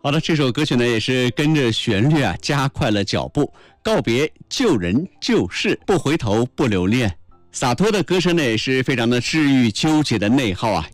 好的，这首歌曲呢也是跟着旋律加快了脚步，告别旧人旧事，不回头不留恋。洒脱的歌声呢也是非常的治愈纠结的内耗